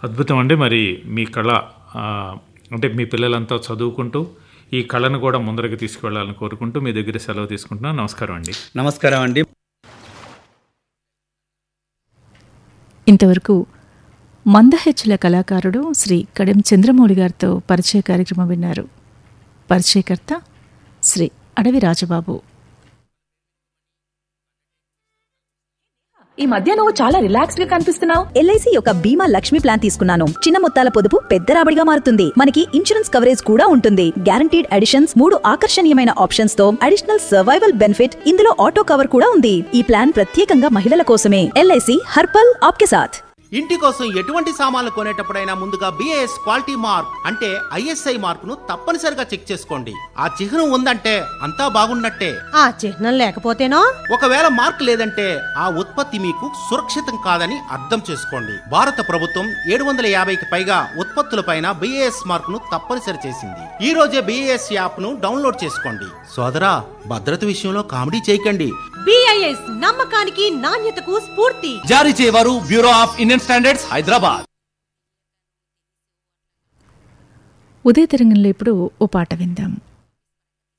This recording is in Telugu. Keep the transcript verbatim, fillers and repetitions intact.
అద్భుతం అండి. మరి మీ కళ అంటే మీ పిల్లలంతా చదువుకుంటూ ఈ కళను కూడా ముందరకు తీసుకువెళ్ళాలని కోరుకుంటూ మీ దగ్గర సెలవు తీసుకుంటున్నాను. నమస్కారం అండి. నమస్కారం అండి. ఇంతవరకు మందహెచ్చుల కళాకారుడు శ్రీ కడెం చంద్రమౌళి గారితో పరిచయ కార్యక్రమం విన్నారు. పరిచయకర్త శ్రీ అడవి రాజబాబు. ఈ మధ్య నువ్వు చాలా రిలాక్స్డ్ గా కనిపిస్తున్నావు. ఎల్ఐసి యొక్క బీమా లక్ష్మి ప్లాన్ తీసుకున్నాను. చిన్న మొత్తాల పొదుపు పెద్ద రాబడిగా మారుతుంది. మనకి ఇన్సూరెన్స్ కవరేజ్ కూడా ఉంటుంది. గ్యారంటీడ్ అడిషన్స్, మూడు ఆకర్షణీయమైన ఆప్షన్స్ తో అడిషనల్ సర్వైవల్ బెనిఫిట్, ఇందులో ఆటో కవర్ కూడా ఉంది. ఈ ప్లాన్ ప్రత్యేకంగా మహిళల కోసమే. ఎల్ఐసి హర్పల్ ఆప్కే సాథ్. ఇంటి కోసం ఎటువంటి సామాన్లు కొనేటప్పుడైనా ముందుగా బిఏఎస్ క్వాలిటీ మార్క్ అంటే ఐఎస్ఐ మార్క్ ను తప్పనిసరిగా చెక్ చేసుకోండి. ఆ చిహ్నం ఉందంటే అంతా బాగున్నట్టే. ఆ చిహ్నం లేకపోతేనో, ఒకవేళ మార్క్ లేదంటే ఆ ఉత్పత్తి మీకు సురక్షితం కాదని అర్థం చేసుకోండి. భారత ప్రభుత్వం ఏడు వందల యాభైకి పైగా ఉత్పత్తులపైన బిఏఎస్ మార్క్ ను తప్పనిసరి చేసింది. ఈ రోజే బిఏఎస్ యాప్ ను డౌన్లోడ్ చేసుకోండి. సోదరా, భద్రత విషయంలో కామెడీ చేయకండి. బిఐఎస్ నమ్మకానికి నాణ్యతకు స్ఫూర్తి. జారీ చేయవారు bureau of Indian standards, Hyderabad. ఉదయ తరంగంలో ఇప్పుడు ఓ పాట విందాం.